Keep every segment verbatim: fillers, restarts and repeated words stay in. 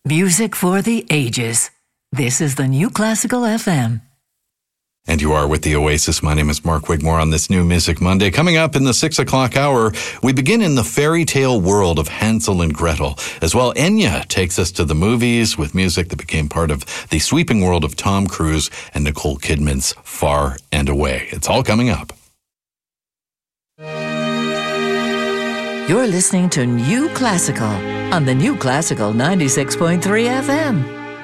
Music for the ages. This is the New Classical F M. And you are with the Oasis. My name is Mark Wigmore on this New Music Monday. Coming up in the six o'clock hour, we begin in the fairy tale world of Hansel and Gretel. As well, Enya takes us to the movies with music that became part of the sweeping world of Tom Cruise and Nicole Kidman's Far and Away. It's all coming up. You're listening to New Classical on the New Classical ninety-six point three F M.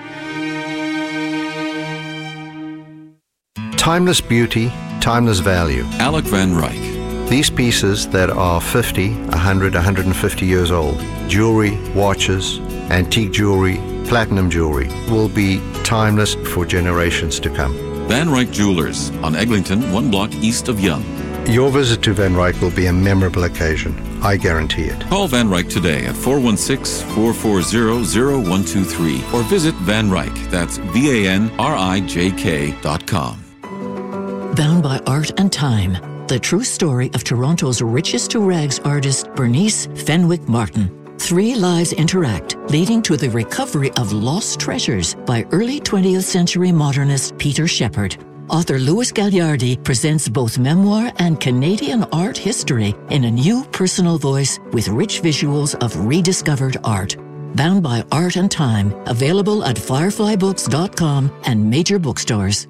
Timeless beauty, timeless value. Alec Van Reyk. These pieces that are fifty, one hundred, one hundred fifty years old, jewelry, watches, antique jewelry, platinum jewelry, will be timeless for generations to come. Van Reyk Jewelers on Eglinton, one block east of Yonge. Your visit to Van Reyk will be a memorable occasion. I guarantee it. Call Van Reyk today at four one six, four four zero, zero one two three or visit Van Reyk, that's V A N R I J K dot com. Bound by Art and Time, the true story of Toronto's richest-to-rags artist Bernice Fenwick Martin. Three lives interact, leading to the recovery of lost treasures by early twentieth century modernist Peter Shepard. Author Louis Gagliardi presents both memoir and Canadian art history in a new personal voice with rich visuals of rediscovered art. Bound by Art and Time, available at firefly books dot com and major bookstores.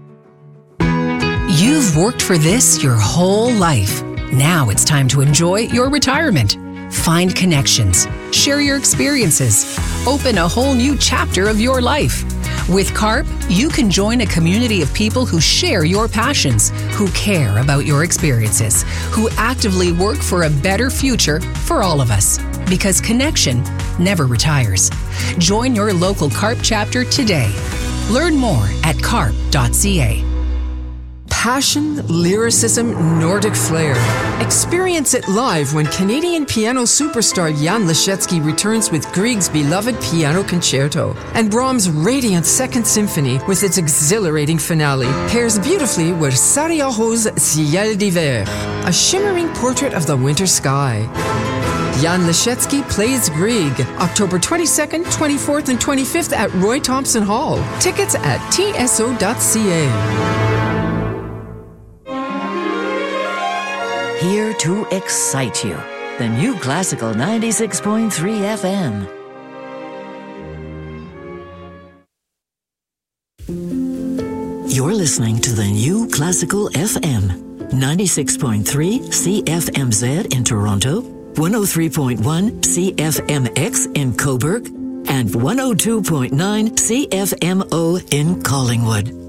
You've worked for this your whole life. Now it's time to enjoy your retirement. Find connections, share your experiences, open a whole new chapter of your life. With CARP, you can join a community of people who share your passions, who care about your experiences, who actively work for a better future for all of us. Because connection never retires. Join your local CARP chapter today. Learn more at carp dot c a. Passion, lyricism, Nordic flair. Experience it live when Canadian piano superstar Jan Leschetski returns with Grieg's beloved Piano Concerto. And Brahms' radiant Second Symphony, with its exhilarating finale, pairs beautifully with Sarajevo's Ciel d'Hiver, a shimmering portrait of the winter sky. Jan Leschetski plays Grieg, October twenty-second, twenty-fourth, and twenty-fifth at Roy Thompson Hall. Tickets at t s o dot c a. Here to excite you, the New Classical ninety-six point three F M. You're listening to the New Classical F M, ninety-six point three C F M Z in Toronto, one oh three point one C F M X in Cobourg, and one oh two point nine C F M O in Collingwood.